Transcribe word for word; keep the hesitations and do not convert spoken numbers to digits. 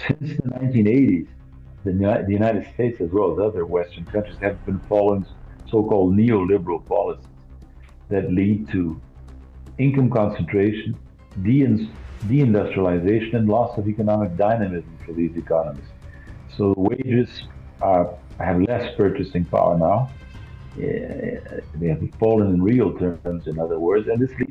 Since the nineteen eighties, the, the United States, as well as other Western countries, have been following so-called neoliberal policies that lead to income concentration, de- deindustrialization, and loss of economic dynamism for these economies. So wages are, have less purchasing power now. Uh, they have fallen in real terms, in other words, and this